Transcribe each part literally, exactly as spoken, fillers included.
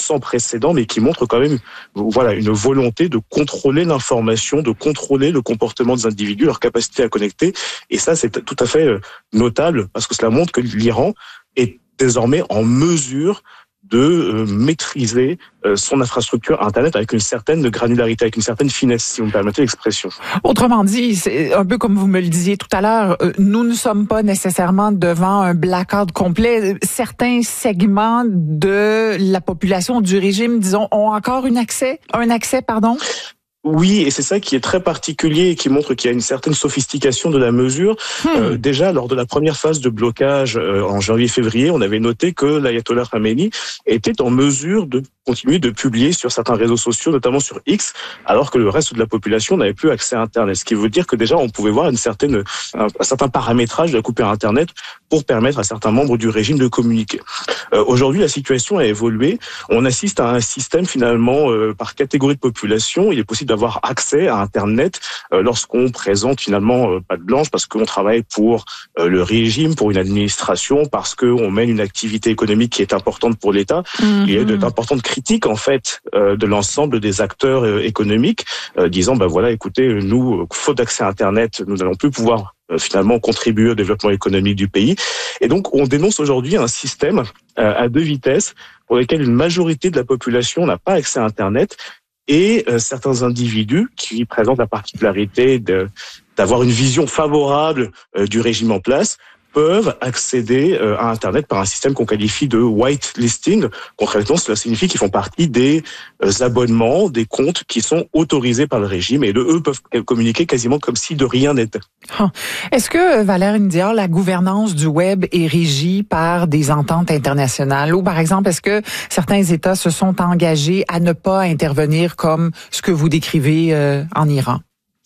sans précédent, mais qui montre quand même, voilà, une volonté de contrôler l'information, de contrôler le comportement des individus, leur capacité à connecter. Et ça, c'est tout à fait notable parce que cela montre que l'Iran est désormais en mesure de euh, maîtriser euh, son infrastructure Internet avec une certaine granularité, avec une certaine finesse, si vous me permettez l'expression. Autrement dit, c'est un peu comme vous me le disiez tout à l'heure, euh, nous ne sommes pas nécessairement devant un blackout complet. Certains segments de la population du régime, disons, ont encore un accès, un accès, pardon. Oui, et c'est ça qui est très particulier et qui montre qu'il y a une certaine sophistication de la mesure. Hmm. Euh, déjà, lors de la première phase de blocage euh, en janvier-février, on avait noté que l'ayatollah Khamenei était en mesure de continuer de publier sur certains réseaux sociaux, notamment sur X, alors que le reste de la population n'avait plus accès à Internet. Ce qui veut dire que déjà, on pouvait voir une certaine, un, un certain paramétrage de la coupure Internet pour permettre à certains membres du régime de communiquer. Euh, aujourd'hui, la situation a évolué. On assiste à un système finalement euh, par catégorie de population. Il est possible d'avoir accès à Internet euh, lorsqu'on présente finalement euh, patte blanche, parce qu'on travaille pour euh, le régime, pour une administration, parce qu'on mène une activité économique qui est importante pour l'État. Mm-hmm. Il y a d'importantes critiques en fait euh, de l'ensemble des acteurs euh, économiques, euh, disant ben voilà, écoutez, nous, faute d'accès à Internet, nous n'allons plus pouvoir euh, finalement contribuer au développement économique du pays. Et donc, on dénonce aujourd'hui un système euh, à deux vitesses pour lequel une majorité de la population n'a pas accès à Internet. Et euh, certains individus qui présentent la particularité de, d'avoir une vision favorable euh, du régime en place peuvent accéder euh, à Internet par un système qu'on qualifie de whitelisting. Concrètement, cela signifie qu'ils font partie des euh, abonnements, des comptes qui sont autorisés par le régime et de eux peuvent communiquer quasiment comme si de rien n'était. Est-ce que, Valère India, la gouvernance du web est régie par des ententes internationales ou, par exemple, est-ce que certains États se sont engagés à ne pas intervenir comme ce que vous décrivez euh, en Iran?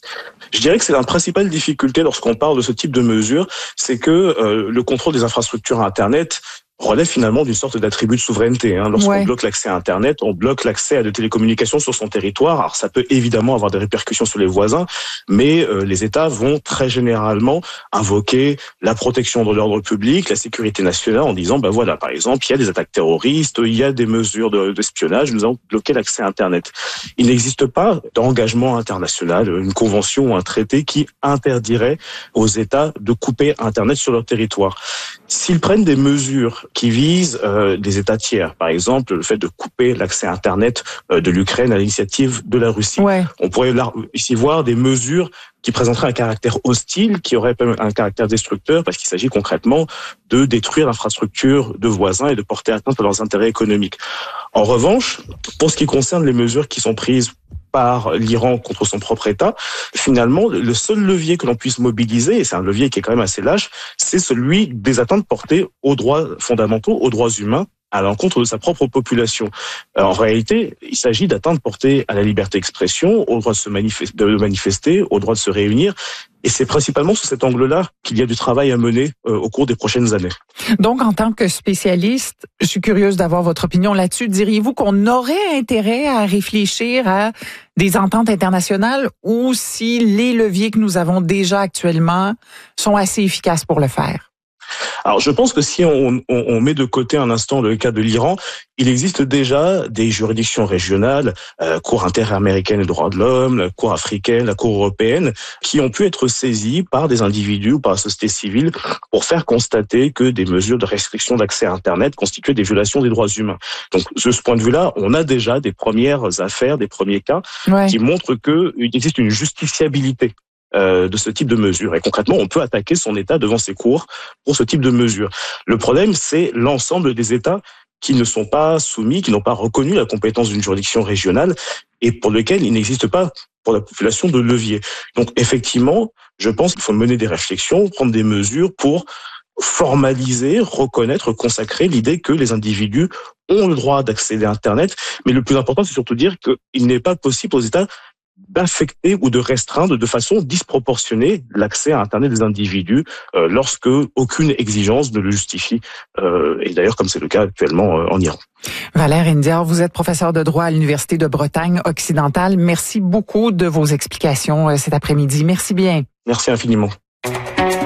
Je dirais que c'est la principale difficulté lorsqu'on parle de ce type de mesures, c'est que euh, le contrôle des infrastructures Internet relève finalement d'une sorte d'attribut de souveraineté. Hein. Lorsqu'on ouais. bloque l'accès à Internet, on bloque l'accès à des télécommunications sur son territoire. Alors ça peut évidemment avoir des répercussions sur les voisins, mais euh, les États vont très généralement invoquer la protection de l'ordre public, la sécurité nationale, en disant, ben voilà, par exemple, il y a des attaques terroristes, il y a des mesures de, d'espionnage, nous allons bloquer l'accès à Internet. Il n'existe pas d'engagement international, une convention ou un traité qui interdirait aux États de couper Internet sur leur territoire. S'ils prennent des mesures qui visent euh, des États tiers, par exemple le fait de couper l'accès à Internet euh, de l'Ukraine à l'initiative de la Russie. Ouais. On pourrait là, ici voir des mesures qui présenteraient un caractère hostile, qui auraient un caractère destructeur, parce qu'il s'agit concrètement de détruire l'infrastructure de voisins et de porter atteinte à leurs intérêts économiques. En revanche, pour ce qui concerne les mesures qui sont prises par l'Iran contre son propre État, finalement, le seul levier que l'on puisse mobiliser, et c'est un levier qui est quand même assez lâche, c'est celui des atteintes portées aux droits fondamentaux, aux droits humains, à l'encontre de sa propre population. En réalité, il s'agit d'atteintes portées à la liberté d'expression, au droit de se manifester, de manifester, au droit de se réunir. Et c'est principalement sous cet angle-là qu'il y a du travail à mener euh, au cours des prochaines années. Donc, en tant que spécialiste, je suis curieuse d'avoir votre opinion là-dessus. Diriez-vous qu'on aurait intérêt à réfléchir à des ententes internationales ou si les leviers que nous avons déjà actuellement sont assez efficaces pour le faire? Alors, je pense que si on, on, on met de côté un instant le cas de l'Iran, il existe déjà des juridictions régionales, euh, Cour interaméricaine des droits de l'homme, la Cour africaine, la Cour européenne, qui ont pu être saisies par des individus ou par la société civile pour faire constater que des mesures de restriction d'accès à Internet constituaient des violations des droits humains. Donc, de ce point de vue-là, on a déjà des premières affaires, des premiers cas ouais. qui montrent qu'il existe une justiciabilité Euh, de ce type de mesures. Et concrètement, on peut attaquer son État devant ses cours pour ce type de mesures. Le problème, c'est l'ensemble des États qui ne sont pas soumis, qui n'ont pas reconnu la compétence d'une juridiction régionale et pour lequel il n'existe pas pour la population de levier. Donc effectivement, je pense qu'il faut mener des réflexions, prendre des mesures pour formaliser, reconnaître, consacrer l'idée que les individus ont le droit d'accéder à Internet. Mais le plus important, c'est surtout dire qu'il n'est pas possible aux États d'affecter ou de restreindre de façon disproportionnée l'accès à Internet des individus euh, lorsque aucune exigence ne le justifie. Euh, et d'ailleurs, comme c'est le cas actuellement euh, en Iran. Valère India, vous êtes professeur de droit à l'Université de Bretagne occidentale. Merci beaucoup de vos explications euh, cet après-midi. Merci bien. Merci infiniment.